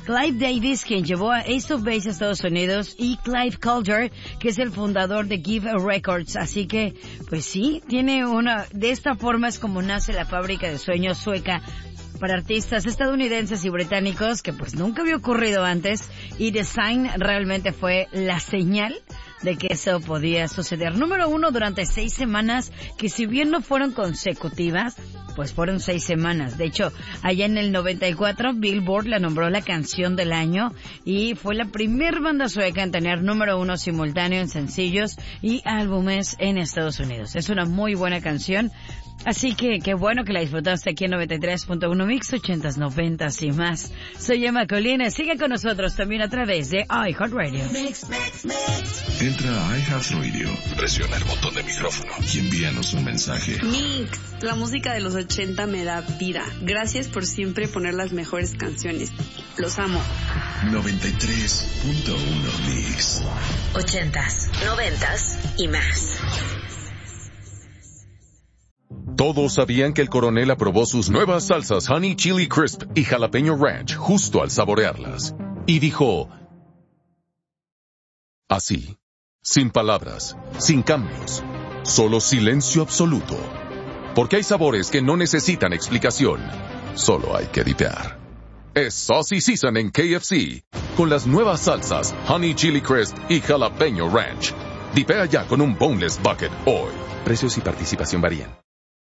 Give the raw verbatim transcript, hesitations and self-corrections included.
Clive Davis, quien llevó a Ace of Base a Estados Unidos, y Clive Calder, que es el fundador de Give Records. Así que, pues sí, tiene una, de esta forma es como nace la fábrica de sueños sueca para artistas estadounidenses y británicos, que pues nunca había ocurrido antes, y Design realmente fue la señal de que eso podía suceder. Número uno durante seis semanas, que si bien no fueron consecutivas, pues fueron seis semanas. De hecho, allá en el noventa y cuatro, Billboard la nombró la canción del año y fue la primer banda sueca en tener número uno simultáneo en sencillos y álbumes en Estados Unidos. Es una muy buena canción. Así que, qué bueno que la disfrutaste aquí en noventa y tres punto uno Mix, ochentas, noventas y más. Soy Emma Colina, sigue con nosotros también a través de iHeartRadio. Mix, mix, mix. Entra a iHeartRadio, presiona el botón de micrófono y envíanos un mensaje. Mix, la música de los ochenta me da vida. Gracias por siempre poner las mejores canciones. Los amo. noventa y tres punto uno Mix. Ochentas, noventas y más. Todos sabían que el coronel aprobó sus nuevas salsas Honey Chili Crisp y Jalapeño Ranch justo al saborearlas. Y dijo, así, sin palabras, sin cambios, solo silencio absoluto. Porque hay sabores que no necesitan explicación, solo hay que dipear. Es Saucy Season en K F C, con las nuevas salsas Honey Chili Crisp y Jalapeño Ranch. Dipea ya con un Boneless Bucket hoy. Precios y participación varían.